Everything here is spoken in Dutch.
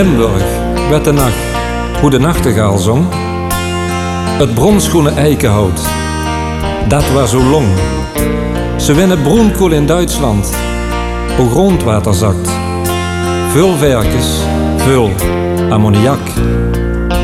Limburg werd de nacht hoe de nachtegaal zong. Het bronsgroene eikenhout, dat was zo long. Ze winnen broenkool in Duitsland, hoe grondwater zakt. Veel werkers, veel ammoniak.